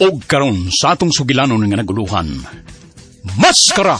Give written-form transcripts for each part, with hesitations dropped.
Og karon sa atong sugilanon nga naguluhan, Maskara!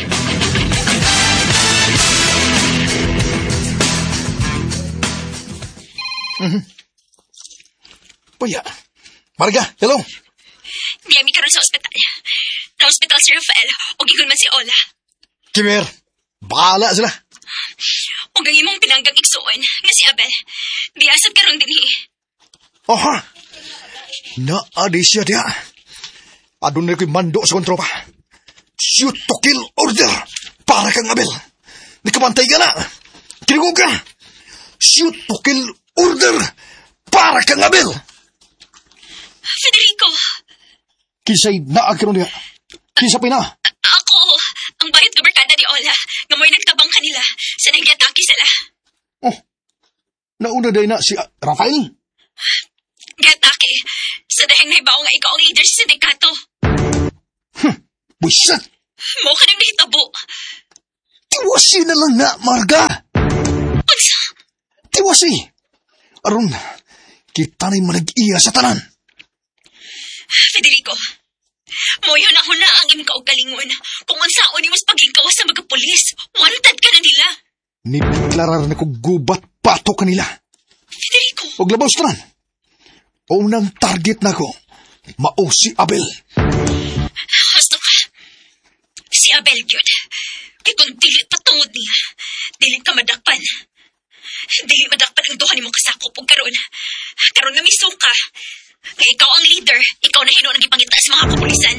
Paya, Marga, hello. Biyami karon sa ospital. Sa ospital si Rafael, o gigon man si Ola. Kimer, bahala sila. O ganyan mong pinanggang igsuon, nga si Abel. Diasad karon dinhi. Oha, naadi siya dia. Adun na ko'y mando sa kontropa. Shoot to kill order para kang Abel. Nakamantay ka na. Kinugog ka. Shoot to kill order para kang Abel. Federico. Kisay naagkaroon niya. Kisa pina. Ako, ang bayad ko barkada ni Ola. Nga mo'y nagtabang kanila. Sa nagyataki sila. Oh, nauna day na si Rafael. Gyataki. Sa daheng naibaw nga ikaw ang leader sa sindikato. Buisit. Mo ka nang nahitabo. Tiwasi na lang na, Marga. Unsa? Tiwasi. Aron, kita na'y manag-iya sa tanan. Federico, mo yun ang huna ang imong kaugalingon. Kung unsaon imong pagingkawas sa mga pulis, wanted ka na nila. Nideklarar na ko gubat pato kanila. Federico. Og labaw sa tanan. Unang target na ko, mao si Abel. Gusto ka. Si Abel yun. Kaya kung dili patungod niya, dili ka madakpan. Dili madakpan ang duha ni mong kasakop o karon. Karon nga miso ka. Kaya ikaw ang leader, ikaw na hinuon ang ipangita sa mga kapulisan.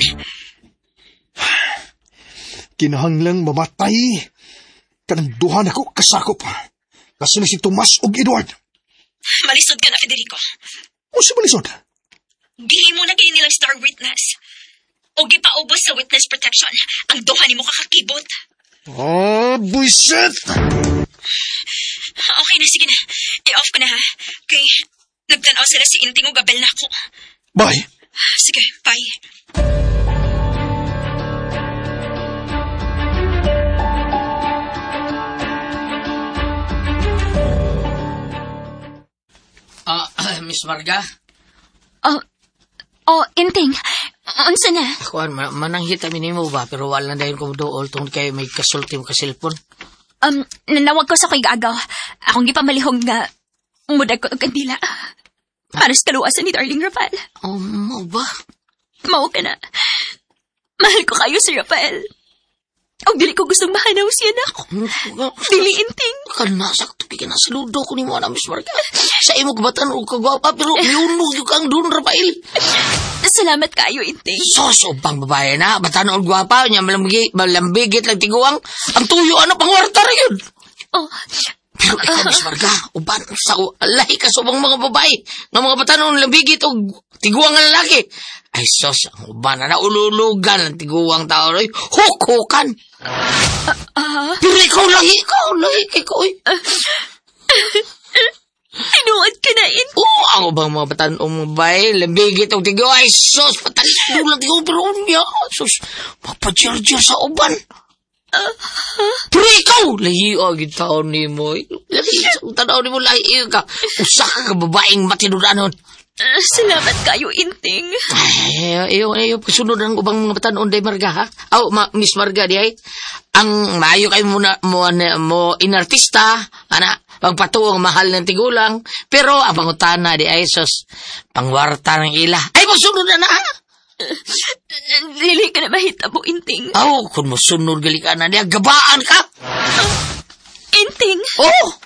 Kinahanglang mamatay. Kanang duha na ko kasakop. Kasi na si Tomas og Edward. Malisod ka na, Federico. O si Balisod? Dili mo na kayo nilang star witness. O gipaubos sa witness protection, ang duha ni mo kakakibot. Oh, buisit! Okay na, sige na. I-off ko na ha. Kay nagtanaw sila si Inting o Gabel na ako. Bye! Sige, bye. Miss Marga? Inting. Unsa na? Ako, mananghita minimo ba? Pero wala na dahil ko dool tungkol kayo may kasulti mo kasilpon. Nanawag ko sa ko'y gagaw. Akong gipamalihog nga mudag ko ang kandila. Para sa kaluwasan ni Darling Rafael. Mau ba? Mau ka na. Mahal ko kayo si Rafael. O dili ko gustong mahanaw siya na ako. Dili, Inting. Kanasakto ka na sa ludo ko ni mo na, Miss Marga. Sa imo kabatan o kagwapa, pero miunog yung kang doon, Rafael. Salamat kayo, Inting. Soso pang babae na, batan o gwapa, niya malambigit lang tiguang. Ang tuyo, ano pang warta rin yun? Pero ikaw, Miss Marga, uban sa lahi ka subang mga babae, ng mga batan o lambigit o tiguang ang lalaki. Ay, sos, ang uban na naululugan ang tiguang tao rin. Hukukan! Pero ikaw, lahi ikaw, eh. Inuod ka na, Inting. Oo, ang ubang mga batan o mabay, lambigit o tiguang. Ay, sos, patalis doon lang tiguang, pero niya, sos, mapajerjer sa uban. Pero ikaw, lahi o, gitaon ni mo. Lahi, tanaw ni mo, lahi ka. Usa ka babaeng matinudanon. Salamat kayo, Inting. Ay, ayaw, kasunod ng ubang mga batanon day Marga, ha? Miss Marga, di ay. Ang maayo kayo mo inartista, ana, pagpatuong mahal ng tigulang, pero ang pangutana di ay, sos, pangwarta ng ila. Ay, magsunod na, ha? Dili ka na mahitabo, Inting. Kung mo sunod gali ka na, di, gabaan ka. Inting? Oo.